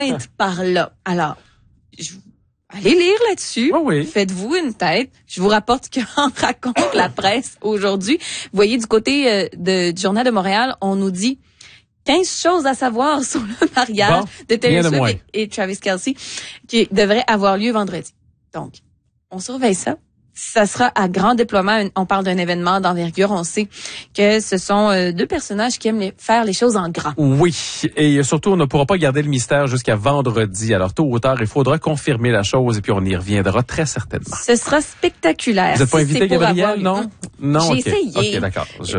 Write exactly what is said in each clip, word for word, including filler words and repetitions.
par là. Alors, je, allez lire là-dessus. Oh oui. Faites-vous une tête. Je vous rapporte qu'en raconte la presse aujourd'hui. Vous voyez, du côté euh, de, du Journal de Montréal, on nous dit quinze choses à savoir sur le mariage bon, de Taylor de Swift et, et Travis Kelce qui devrait avoir lieu vendredi. Donc, on surveille ça. Ça sera à grand déploiement. On parle d'un événement d'envergure. On sait que ce sont euh, deux personnages qui aiment les, faire les choses en grand. Oui, et surtout, on ne pourra pas garder le mystère jusqu'à vendredi. Alors, tôt ou tard, il faudra confirmer la chose et puis on y reviendra très certainement. Ce sera spectaculaire. Vous n'êtes pas si invité, Gabrielle, non? Non, J'ai okay. essayé. OK, d'accord. Je...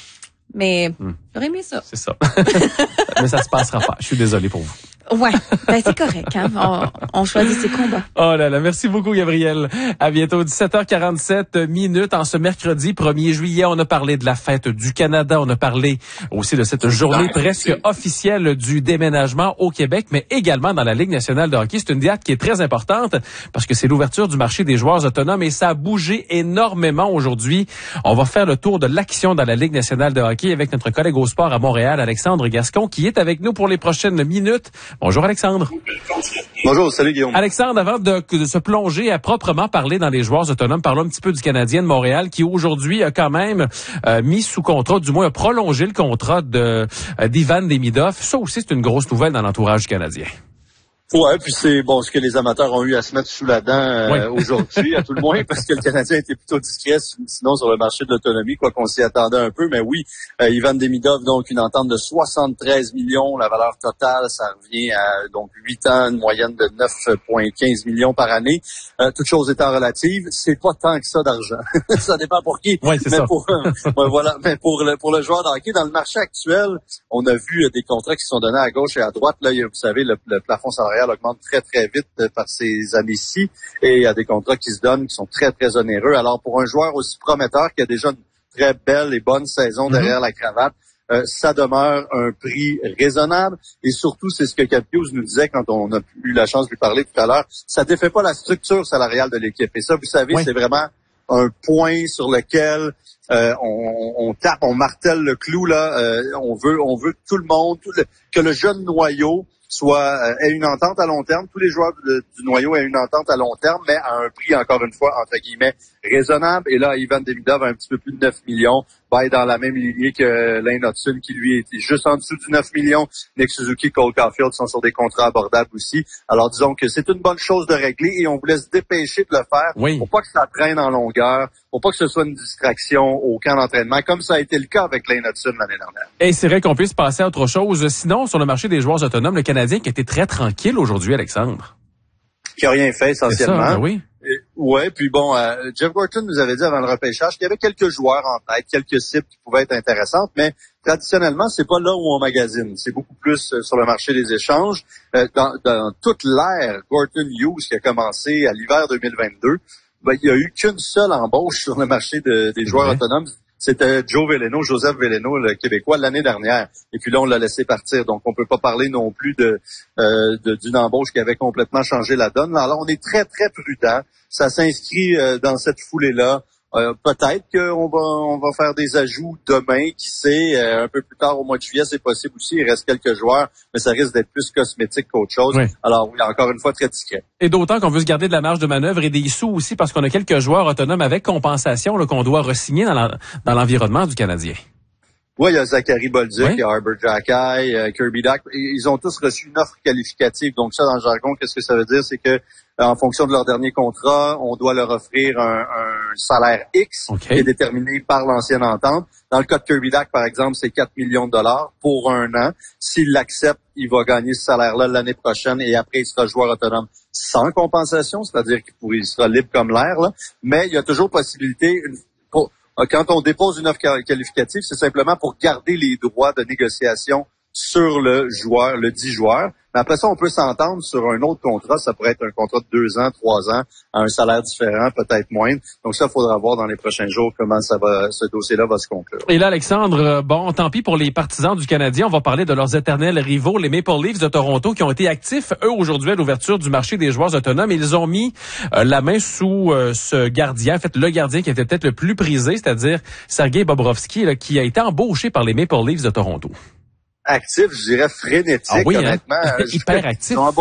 Mais hmm. j'aurais aimé ça. C'est ça. Mais ça se passera pas. Je suis désolé pour vous. Ouais, ben c'est correct, hein. On, on choisit ses combats. Oh là là, merci beaucoup Gabrielle. À bientôt, dix-sept heures quarante-sept minutes en ce mercredi premier juillet. On a parlé de la fête du Canada, on a parlé aussi de cette journée presque officielle du déménagement au Québec, mais également dans la Ligue nationale de hockey. C'est une date qui est très importante parce que c'est l'ouverture du marché des joueurs autonomes et ça a bougé énormément aujourd'hui. On va faire le tour de l'action dans la Ligue nationale de hockey avec notre collègue au sport à Montréal, Alexandre Gascon, qui est avec nous pour les prochaines minutes. Bonjour Alexandre. Bonjour, salut Guillaume. Alexandre, avant de, de se plonger à proprement parler dans les joueurs autonomes, parlons un petit peu du Canadien de Montréal qui aujourd'hui a quand même euh, mis sous contrat, du moins a prolongé le contrat de euh, d'Ivan Demidov. Ça aussi, c'est une grosse nouvelle dans l'entourage du Canadien. Ouais, puis c'est bon ce que les amateurs ont eu à se mettre sous la dent euh, oui. aujourd'hui, à tout le moins, parce que le Canadien était plutôt discret, sinon sur le marché de l'autonomie, quoi qu'on s'y attendait un peu. Mais oui, euh, Ivan Demidov, donc une entente de soixante-treize millions, la valeur totale, ça revient à donc huit ans, une moyenne de neuf virgule quinze millions par année. Euh, toutes choses étant relatives, c'est pas tant que ça d'argent. Ça dépend pour qui. Oui, c'est mais ça. Pour, euh, ouais, voilà, mais pour le pour le joueur de hockey, dans le marché actuel, on a vu euh, des contrats qui sont donnés à gauche et à droite. Là, vous savez, le, le plafond salarial augmente très, très vite par ces amis-ci et il y a des contrats qui se donnent qui sont très, très onéreux. Alors, pour un joueur aussi prometteur qui a déjà une très belle et bonne saison derrière mm-hmm. la cravate, euh, ça demeure un prix raisonnable et surtout, c'est ce que Cap Hughes nous disait quand on a eu la chance de lui parler tout à l'heure, ça défait pas la structure salariale de l'équipe. Et ça, vous savez, oui. c'est vraiment un point sur lequel euh, on, on tape, on martèle le clou là. Euh, on veut, on veut que tout le monde, tout le, que le jeune noyau soit euh, ait une entente à long terme. Tous les joueurs de, du noyau aient une entente à long terme, mais à un prix, encore une fois, entre guillemets, raisonnable. Et là, Ivan Demidov a un petit peu plus de neuf millions, va être dans la même lignée que Lane Hudson, qui lui est juste en dessous du neuf millions. Nick Suzuki, Cole Caulfield sont sur des contrats abordables aussi. Alors, disons que c'est une bonne chose de régler et on voulait se dépêcher de le faire oui. pour pas que ça traîne en longueur, pour pas que ce soit une distraction au camp d'entraînement, comme ça a été le cas avec Lane Hudson l'année dernière. Et c'est vrai qu'on puisse passer à autre chose. Sinon, sur le marché des joueurs autonomes, le Canadien qui était très tranquille aujourd'hui, Alexandre. Qui a rien fait essentiellement. C'est ça, ben oui. Et, ouais, puis bon, euh, Jeff Gorton nous avait dit avant le repêchage qu'il y avait quelques joueurs en tête, quelques cibles qui pouvaient être intéressantes, mais traditionnellement, c'est pas là où on magasine. C'est beaucoup plus euh, sur le marché des échanges. Euh, dans, dans toute l'ère Gorton Hughes qui a commencé à l'hiver deux mille vingt-deux, ben, il y a eu qu'une seule embauche sur le marché de, des joueurs ouais. autonomes. C'était Joe Veleno, Joseph Veleno, le Québécois, l'année dernière. Et puis là, on l'a laissé partir. Donc, on peut pas parler non plus de, euh, de d'une embauche qui avait complètement changé la donne. Alors, on est très, très prudent. Ça s'inscrit euh, dans cette foulée-là. Euh, peut-être qu'on va on va faire des ajouts demain, qui sait, euh, un peu plus tard au mois de juillet, c'est possible aussi. Il reste quelques joueurs, mais ça risque d'être plus cosmétique qu'autre chose. Oui. Alors oui, encore une fois, très discret. Et d'autant qu'on veut se garder de la marge de manœuvre et des sous aussi, parce qu'on a quelques joueurs autonomes avec compensation là, qu'on doit re-signer dans, la, dans l'environnement du Canadien. Oui, il y a Zachary Bolduc, oui. il y a Arbor Xhekaj, euh, Kirby Dach. Ils ont tous reçu une offre qualificative. Donc ça, dans le jargon, qu'est-ce que ça veut dire? C'est que en fonction de leur dernier contrat, on doit leur offrir un, un salaire X okay. qui est déterminé par l'ancienne entente. Dans le cas de Kirby Dach, par exemple, c'est quatre millions de dollars pour un an. S'il l'accepte, il va gagner ce salaire-là l'année prochaine et après, il sera joueur autonome sans compensation, c'est-à-dire qu'il pourrait, il sera libre comme l'air. Là. Mais il y a toujours possibilité... Une, pour, quand on dépose une offre qualificative, c'est simplement pour garder les droits de négociation sur le joueur, le dit joueur. Mais après ça, on peut s'entendre sur un autre contrat. Ça pourrait être un contrat de deux ans, trois ans, à un salaire différent, peut-être moindre. Donc ça, il faudra voir dans les prochains jours comment ça va, ce dossier-là va se conclure. Et là, Alexandre, bon, tant pis pour les partisans du Canadien. On va parler de leurs éternels rivaux, les Maple Leafs de Toronto, qui ont été actifs, eux, aujourd'hui, à l'ouverture du marché des joueurs autonomes. Ils ont mis euh, la main sous euh, ce gardien, en fait, le gardien qui était peut-être le plus prisé, c'est-à-dire Sergei Bobrovski, là, qui a été embauché par les Maple Leafs de Toronto. Actif, je dirais frénétique, ah oui, honnêtement. hein? Hyper actif.